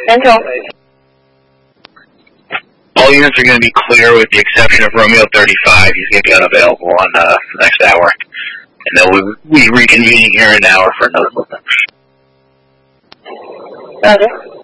Central. All units are going to be clear with the exception of Romeo 35. He's going to be unavailable on the next hour. And then we'll be reconvening here in an hour for another movement. Roger.